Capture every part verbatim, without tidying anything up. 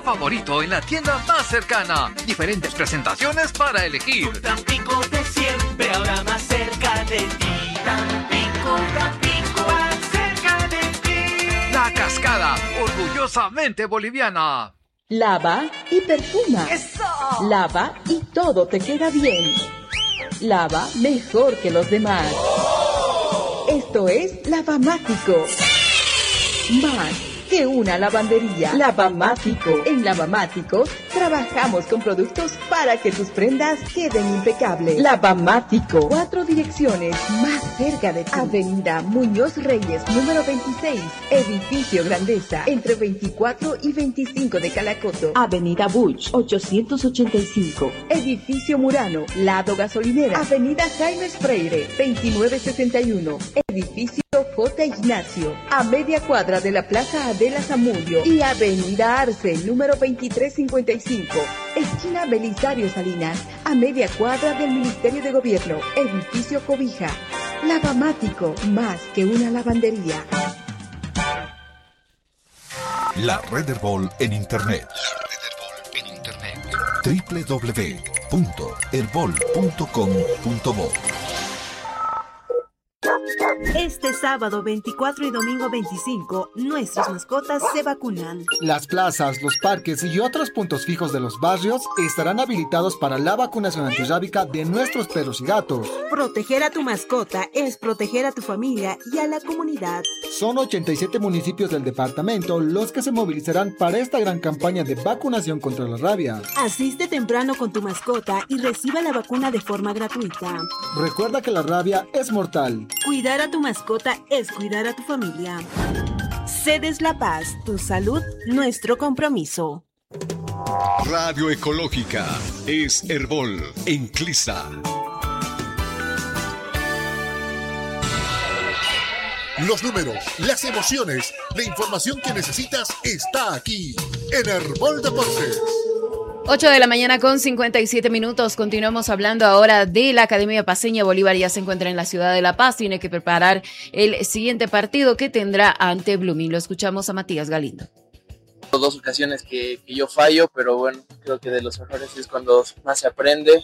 Favorito en la tienda más cercana. Diferentes presentaciones para elegir. Tampico de siempre, ahora más cerca de ti. Tampico, Tampico, más cerca de ti. La Cascada, orgullosamente boliviana. Lava y perfuma. ¡Eso! Lava y todo te queda bien. Lava mejor que los demás. ¡Oh! Esto es Lavamático. Más que una lavandería. Lavamático. En Lavamático trabajamos con productos para que tus prendas queden impecables. Lavamático. Cuatro direcciones más cerca de ti. Avenida Muñoz Reyes, número veintiséis. Edificio Grandeza, entre veinticuatro y veinticinco de Calacoto. Avenida Buch, ochocientos ochenta y cinco. Edificio Murano, lado gasolinera. Avenida Jaime Freire, veintinueve sesenta y uno. Edificio J. Ignacio, a media cuadra de la Plaza Adela Zamudio. Y Avenida Arce, número veintitrés cincuenta y cinco. Esquina Belisario Salinas, a media cuadra del Ministerio de Gobierno. Edificio Cobija. Lavamático, más que una lavandería. La Red Herbol en Internet. La Red Herbol en Internet. doble u doble u doble u punto herbol punto com punto bo. Este sábado veinticuatro y domingo veinticinco, nuestras mascotas se vacunan. Las plazas, los parques y otros puntos fijos de los barrios estarán habilitados para la vacunación antirrábica de nuestros perros y gatos. Proteger a tu mascota es proteger a tu familia y a la comunidad. Son ochenta y siete municipios del departamento los que se movilizarán para esta gran campaña de vacunación contra la rabia. Asiste temprano con tu mascota y reciba la vacuna de forma gratuita. Recuerda que la rabia es mortal. Cuidar a tu mascota es cuidar a tu familia. Cedes La Paz, tu salud, nuestro compromiso. Radio Ecológica es Herbol en Clisa. Los números, las emociones, la información que necesitas está aquí en Herbol Deportes. ocho de la mañana con cincuenta y siete minutos. Continuamos hablando ahora de la Academia Paceña. Bolívar ya se encuentra en la ciudad de La Paz. Tiene que preparar el siguiente partido que tendrá ante Blooming. Lo escuchamos a Matías Galindo. Dos ocasiones que, que yo fallo, pero bueno, creo que de los mejores es cuando más se aprende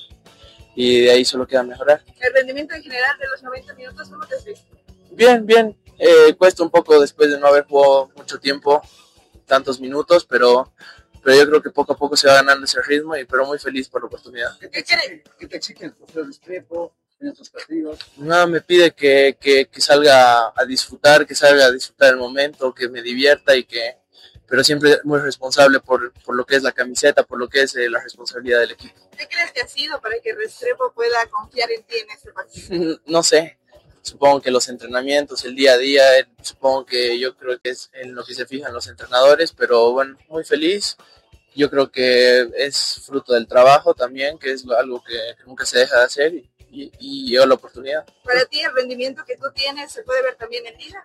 y de ahí solo queda mejorar. ¿El rendimiento en general de los noventa minutos cómo te ves? Bien, bien. Eh, cuesta un poco después de no haber jugado mucho tiempo, tantos minutos, pero... pero yo creo que poco a poco se va ganando ese ritmo, y pero muy feliz por la oportunidad. ¿Qué, qué, ¿Qué te exigen el profesor Restrepo en estos partidos? No, me pide que, que, que salga a disfrutar, que salga a disfrutar el momento, que me divierta, y que, pero siempre muy responsable por, por lo que es la camiseta, por lo que es eh, la responsabilidad del equipo. ¿Qué crees que ha sido para que Restrepo pueda confiar en ti en este partido? No sé. Supongo que los entrenamientos, el día a día, supongo que yo creo que es en lo que se fijan los entrenadores, pero bueno, muy feliz. Yo creo que es fruto del trabajo también, que es algo que nunca se deja de hacer, y, y, y llegó la oportunidad. ¿Para ti el rendimiento que tú tienes se puede ver también en liga?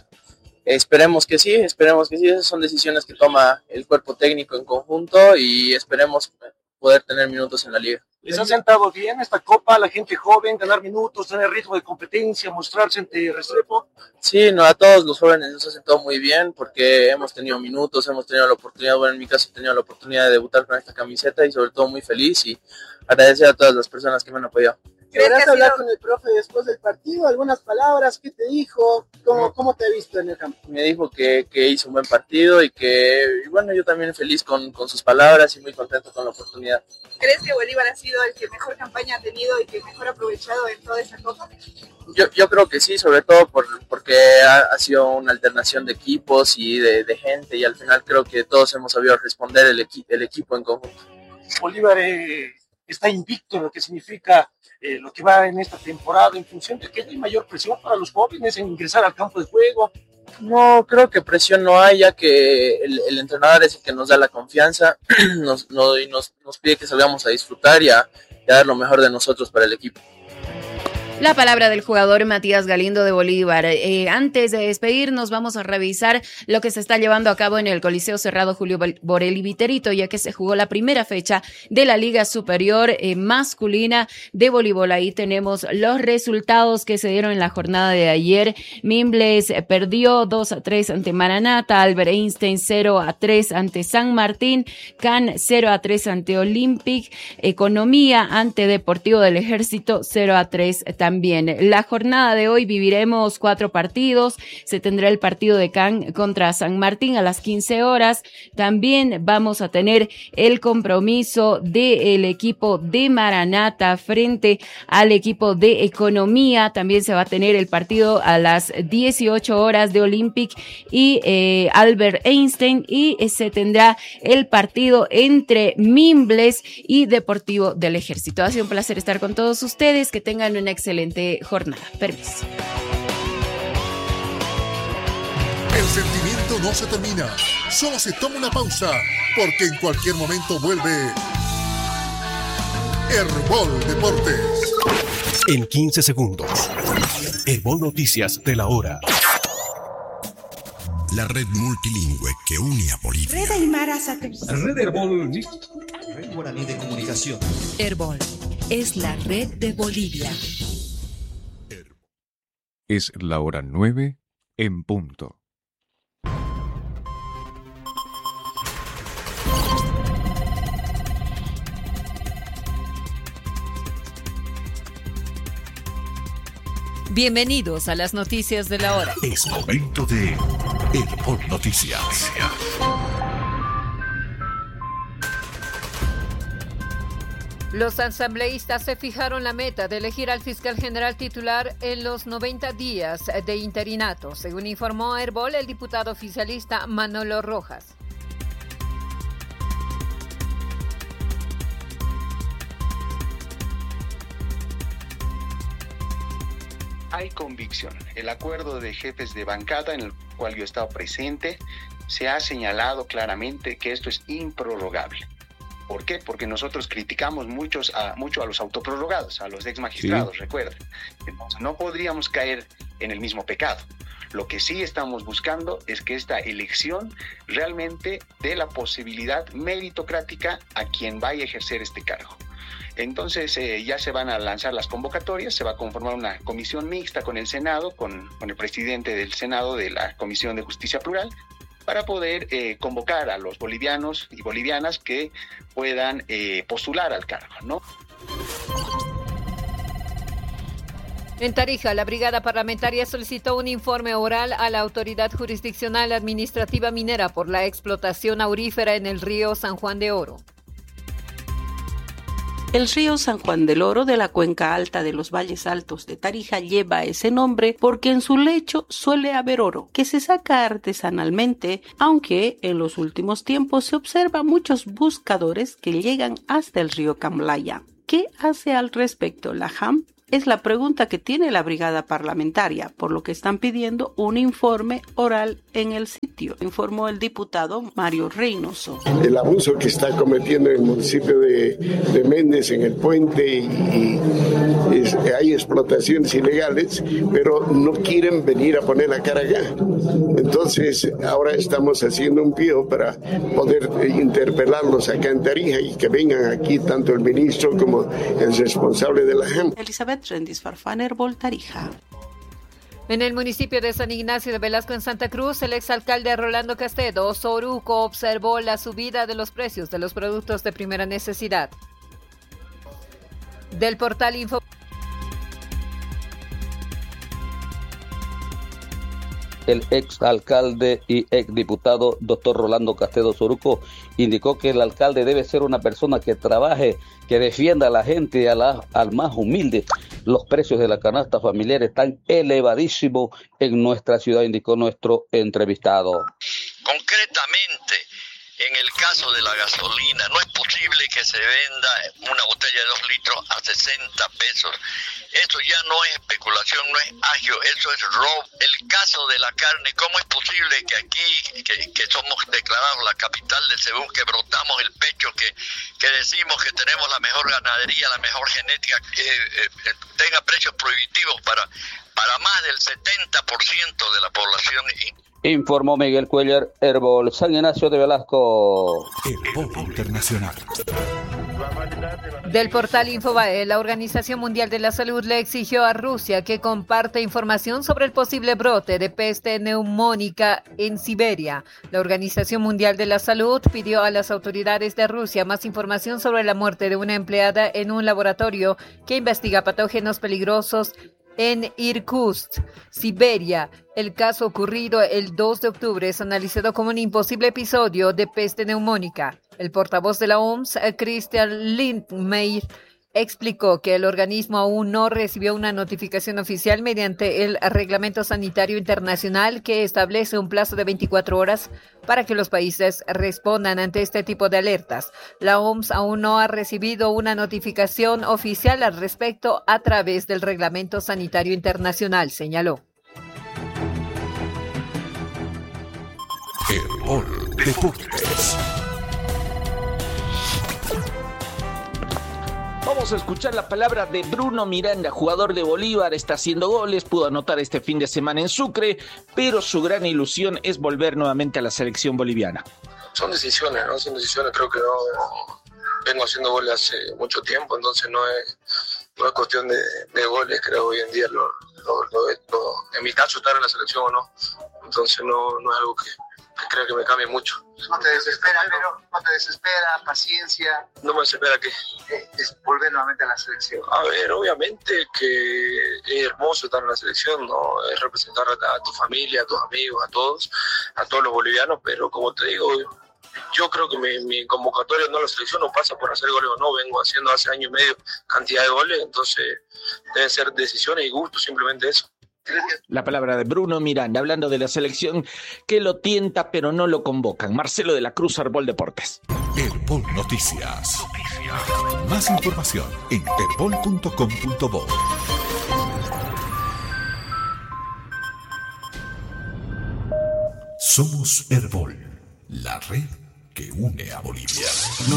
Esperemos que sí, esperemos que sí. Esas son decisiones que toma el cuerpo técnico en conjunto, y esperemos poder tener minutos en la liga. ¿Les ha sentado bien esta copa, la gente joven, ganar minutos, tener ritmo de competencia, mostrarse ante Restrepo? Sí, no, a todos los jóvenes nos ha sentado muy bien, porque hemos tenido minutos, hemos tenido la oportunidad, bueno, en mi caso he tenido la oportunidad de debutar con esta camiseta, y sobre todo muy feliz, y agradecer a todas las personas que me han apoyado. ¿Podrás hablar con el profe después del partido? ¿Algunas palabras? ¿Qué te dijo? ¿Cómo, cómo te ha visto en el campo? Me dijo que, que hizo un buen partido, y que, y bueno, yo también feliz con, con sus palabras y muy contento con la oportunidad. ¿Crees que Bolívar ha sido el que mejor campaña ha tenido y que mejor ha aprovechado en toda esta copa? Yo, yo creo que sí, sobre todo por, porque ha, ha sido una alternación de equipos y de, de gente, y al final creo que todos hemos sabido responder el, equi, el equipo en conjunto. Bolívar eh, está invicto en lo que significa eh, lo que va en esta temporada, en función de que hay mayor presión para los jóvenes en ingresar al campo de juego. No, creo que presión no hay, ya que el, el entrenador es el que nos da la confianza nos, no, y nos, nos pide que salgamos a disfrutar y a, y a dar lo mejor de nosotros para el equipo. La palabra del jugador Matías Galindo de Bolívar. Eh, antes de despedirnos, vamos a revisar lo que se está llevando a cabo en el Coliseo Cerrado Julio Borelli Viterito, ya que se jugó la primera fecha de la Liga Superior eh, Masculina de Voleibol. Ahí tenemos los resultados que se dieron en la jornada de ayer. Mimbres eh, perdió dos a tres ante Maranata, Albert Einstein cero a tres ante San Martín, C A N cero a tres ante Olympic, Economía ante Deportivo del Ejército cero a tres también. La jornada de hoy viviremos cuatro partidos. Se tendrá el partido de C A N contra San Martín a las quince horas. También vamos a tener el compromiso del equipo de Maranata frente al equipo de Economía. También se va a tener el partido a las dieciocho horas de Olympic y eh, Albert Einstein, y eh, se tendrá el partido entre Mimbres y Deportivo del Ejército. Ha sido un placer estar con todos ustedes. Que tengan una excelente jornada. Permiso. El sentimiento no se termina, solo se toma una pausa, porque en cualquier momento vuelve Herbol Deportes. En quince segundos, Herbol Noticias de la hora. La red multilingüe que une a Bolivia. Red Aymara Satélite. Red Herbol. Red Guaraní de Comunicación. Herbol es la red de Bolivia. Es la hora nueve en punto. Bienvenidos a las noticias de la hora. Es momento de Herbol Noticias. Los asambleístas se fijaron la meta de elegir al fiscal general titular en los noventa días de interinato, según informó a Herbol el diputado oficialista Manolo Rojas. Hay convicción. El acuerdo de jefes de bancada, en el cual yo he estado presente, se ha señalado claramente que esto es improrrogable. ¿Por qué? Porque nosotros criticamos muchos a, mucho a los autoprorrogados, a los ex magistrados, sí. Recuerden. Entonces, no podríamos caer en el mismo pecado. Lo que sí estamos buscando es que esta elección realmente dé la posibilidad meritocrática a quien vaya a ejercer este cargo. Entonces eh, ya se van a lanzar las convocatorias, se va a conformar una comisión mixta con el Senado, con, con el presidente del Senado de la Comisión de Justicia Plural, para poder eh, convocar a los bolivianos y bolivianas que puedan eh, postular al cargo, ¿no? En Tarija, la Brigada Parlamentaria solicitó un informe oral a la Autoridad Jurisdiccional Administrativa Minera por la explotación aurífera en el río San Juan de Oro. El río San Juan del Oro de la cuenca alta de los valles altos de Tarija lleva ese nombre porque en su lecho suele haber oro, que se saca artesanalmente, aunque en los últimos tiempos se observa muchos buscadores que llegan hasta el río Camlaya. ¿Qué hace al respecto la J A M? Es la pregunta que tiene la Brigada Parlamentaria, por lo que están pidiendo un informe oral en el sitio, informó el diputado Mario Reynoso. El abuso que está cometiendo el municipio de, de Méndez en el puente y, y es, hay explotaciones ilegales, pero no quieren venir a poner la cara acá. Entonces ahora estamos haciendo un pío para poder interpelarlos acá en Tarija y que vengan aquí tanto el ministro como el responsable de la J A M. Elizabeth Rendis Farfán, Herbol, Tarija. En el municipio de San Ignacio de Velasco, en Santa Cruz, el exalcalde Rolando Castedo Soruco observó la subida de los precios de los productos de primera necesidad. Del portal Info. El exalcalde y exdiputado doctor Rolando Castedo Soruco indicó que el alcalde debe ser una persona que trabaje, que defienda a la gente, a la, al más humilde. Los precios de la canasta familiar están elevadísimos en nuestra ciudad, indicó nuestro entrevistado. Concretamente, En el caso de la gasolina, no es posible que se venda una botella de dos litros a sesenta pesos. Eso ya no es especulación, no es agio, eso es robo. El caso de la carne, ¿cómo es posible que aquí, que, que somos declarados la capital del Cebú, que brotamos el pecho, que, que decimos que tenemos la mejor ganadería, la mejor genética, que eh, tenga precios prohibitivos para, para más del setenta por ciento de la población? Informó Miguel Cuellar, Herbol, San Ignacio de Velasco. Herbol Internacional. Del portal Infobae, la Organización Mundial de la Salud le exigió a Rusia que comparte información sobre el posible brote de peste neumónica en Siberia. La Organización Mundial de la Salud pidió a las autoridades de Rusia más información sobre la muerte de una empleada en un laboratorio que investiga patógenos peligrosos en Irkutsk, Siberia. El caso ocurrido el dos de octubre es analizado como un imposible episodio de peste neumónica. El portavoz de la O M S, Christian Lindmeier, explicó que el organismo aún no recibió una notificación oficial mediante el Reglamento Sanitario Internacional que establece un plazo de veinticuatro horas para que los países respondan ante este tipo de alertas. La O M S aún no ha recibido una notificación oficial al respecto a través del Reglamento Sanitario Internacional, señaló. Herbol Deportes. Vamos a escuchar la palabra de Bruno Miranda, jugador de Bolívar, está haciendo goles, pudo anotar este fin de semana en Sucre, pero su gran ilusión es volver nuevamente a la selección boliviana. Son decisiones, ¿no? Son decisiones, creo que no vengo haciendo goles hace mucho tiempo, entonces no es, no es cuestión de, de goles, creo hoy en día, lo, lo, lo, lo, en mi caso estar en la selección o no, entonces no, no es algo que, que creo que me cambie mucho. No te desespera, pero no te desespera, paciencia. No me desespera que eh, es volver nuevamente a la selección. A ver, obviamente que es hermoso estar en la selección, ¿no? Es representar a, a tu familia, a tus amigos, a todos, a todos los bolivianos, pero como te digo, yo creo que mi, mi convocatoria no a la selección no pasa por hacer goles o no, vengo haciendo hace año y medio cantidad de goles, entonces deben ser decisiones y gustos, simplemente eso. La palabra de Bruno Miranda, hablando de la selección que lo tienta pero no lo convocan. Marcelo de la Cruz, Herbol Deportes. Herbol Noticias. Noticias. Más información en herbol punto com punto bo. Somos Herbol, la red que une a Bolivia.